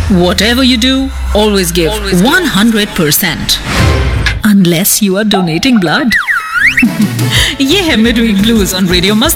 Whatever you do, always give 100%. Unless you are donating blood. ये है midweek blues on radio मस्ती।